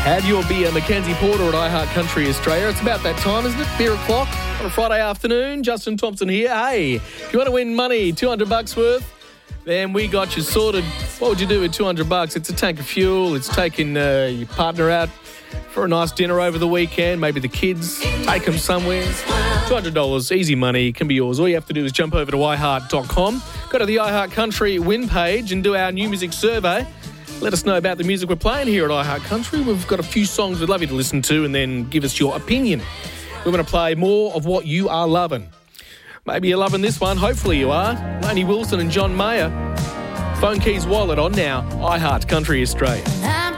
Have your beer, Mackenzie Porter at iHeart Country Australia. It's about that time, isn't it? Beer o'clock on a Friday afternoon. Justin Thompson here. Hey, if you want to win money, $200 worth, then we got you sorted. What would you do with $200? It's a tank of fuel. It's taking your partner out for a nice dinner over the weekend. Maybe the kids, take them somewhere. $200, easy money, can be yours. All you have to do is jump over to iHeart.com, go to the iHeart Country win page and do our new music survey. Let us know about the music we're playing here at iHeart Country. We've got a few songs we'd love you to listen to and then give us your opinion. We're going to play more of what you are loving. Maybe you're loving this one. Hopefully you are. Lainey Wilson and John Mayer. Phone Keys Wallet on now. iHeart Country Australia.